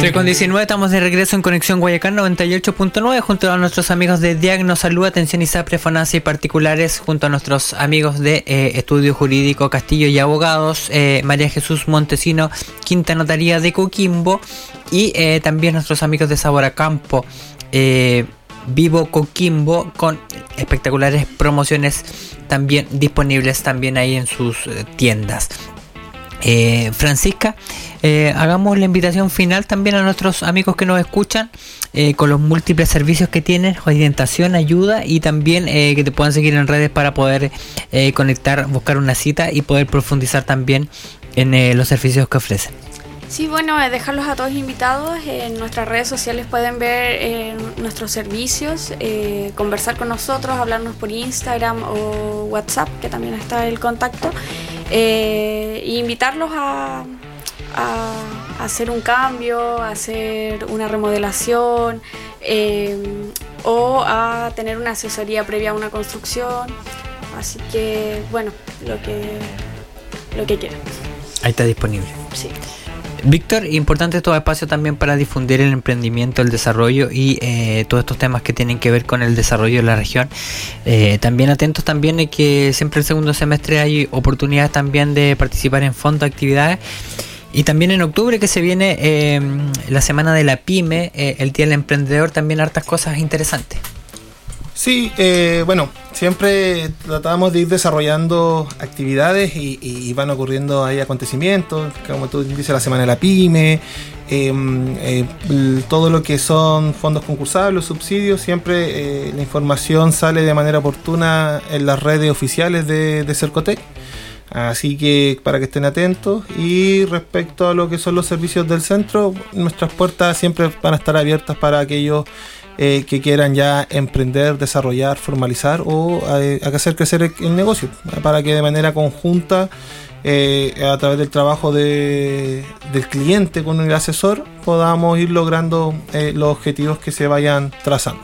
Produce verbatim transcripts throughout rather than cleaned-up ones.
nueve con diecinueve, estamos de regreso en Conexión Guayacán noventa y ocho punto nueve junto a nuestros amigos de Diagnos Salud, Atención ISAPRE, FONASA y Particulares, junto a nuestros amigos de eh, Estudio Jurídico Castillo y Abogados, eh, María Jesús Montesino, Quinta Notaría de Coquimbo, y eh, también nuestros amigos de Sabor a Campo, eh, Vivo Coquimbo, con espectaculares promociones también disponibles también ahí en sus eh, tiendas. Eh, Francisca, eh, hagamos la invitación final también a nuestros amigos que nos escuchan eh, con los múltiples servicios que tienen, orientación, ayuda, y también eh, que te puedan seguir en redes para poder eh, conectar, buscar una cita y poder profundizar también en eh, los servicios que ofrecen. Sí, bueno, dejarlos a todos invitados. En nuestras redes sociales pueden ver eh, nuestros servicios, eh, conversar con nosotros, hablarnos por Instagram o WhatsApp, que también está el contacto, eh, e invitarlos a, a, a hacer un cambio, a hacer una remodelación eh, o a tener una asesoría previa a una construcción. Así que, bueno, lo que, lo que quieran. Ahí está disponible. Sí. Víctor, importante estos espacios también para difundir el emprendimiento, el desarrollo y eh, todos estos temas que tienen que ver con el desarrollo de la región. Eh, también atentos también de que siempre el segundo semestre hay oportunidades también de participar en fondos, actividades. Y también en octubre, que se viene eh, la semana de la pyme, eh, el Día del Emprendedor, también hartas cosas interesantes. Sí, eh, bueno, siempre tratamos de ir desarrollando actividades y, y van ocurriendo ahí acontecimientos, como tú dices, la Semana de la Pyme, eh, eh, todo lo que son fondos concursables, subsidios, siempre eh, la información sale de manera oportuna en las redes oficiales de, de Cercotec. Así que para que estén atentos. Y respecto a lo que son los servicios del centro, nuestras puertas siempre van a estar abiertas para aquellos eh, que quieran ya emprender, desarrollar, formalizar o eh, hacer crecer el, el negocio, para que de manera conjunta, eh, a través del trabajo de, del cliente con el asesor, podamos ir logrando eh, los objetivos que se vayan trazando.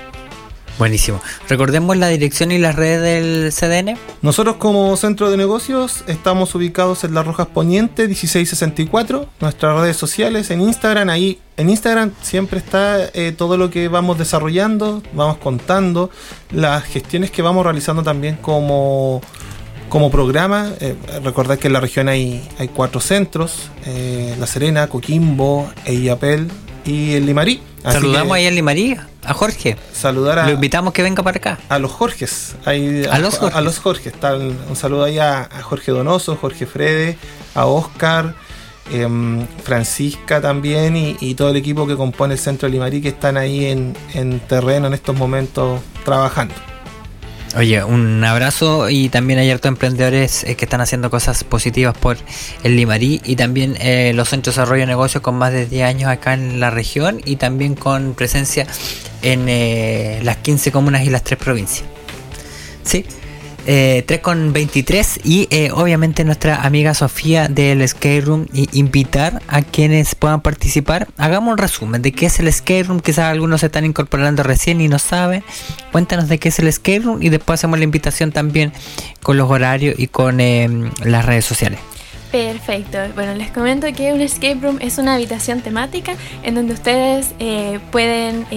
Buenísimo. Recordemos la dirección y las redes del C D N. Nosotros como centro de negocios estamos ubicados en Las Rojas Poniente dieciséis sesenta y cuatro. Nuestras redes sociales en Instagram, ahí en Instagram siempre está eh, todo lo que vamos desarrollando, vamos contando, las gestiones que vamos realizando también como, como programa. Eh, recordad que en la región hay, hay cuatro centros, eh, La Serena, Coquimbo, Illapel y el Limarí. Así saludamos ahí en Limarí, a Jorge. Saludar a... Lo invitamos que venga para acá. A los Jorges. Ahí, a, a los Jorges. A, a los Jorges. Tal, un saludo ahí a, a Jorge Donoso, Jorge Frede, a Oscar, eh, Francisca también y, y todo el equipo que compone el centro de Limarí, que están ahí en, en terreno en estos momentos trabajando. Oye, un abrazo, y también hay hartos emprendedores eh, que están haciendo cosas positivas por el Limarí, y también eh, los centros de desarrollo de negocios con más de diez años acá en la región, y también con presencia en eh, las quince comunas y las tres provincias. Sí, eh, tres con veintitrés, y eh, obviamente nuestra amiga Sofía del Skate Room, y invitar a quienes puedan participar. Hagamos un resumen de qué es el Skate Room, quizás algunos se están incorporando recién y no saben. Cuéntanos de qué es el Skate Room y después hacemos la invitación también con los horarios y con eh, las redes sociales. Perfecto. Bueno, les comento que un escape room es una habitación temática en donde ustedes eh, pueden